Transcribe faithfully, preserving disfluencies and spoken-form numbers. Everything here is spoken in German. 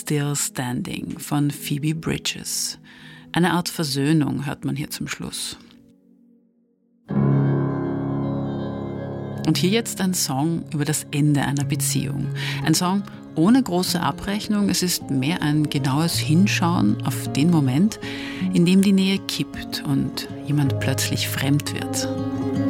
Still Standing von Phoebe Bridgers. Eine Art Versöhnung hört man hier zum Schluss. Und hier jetzt ein Song über das Ende einer Beziehung. Ein Song ohne große Abrechnung. Es ist mehr ein genaues Hinschauen auf den Moment, in dem die Nähe kippt und jemand plötzlich fremd wird.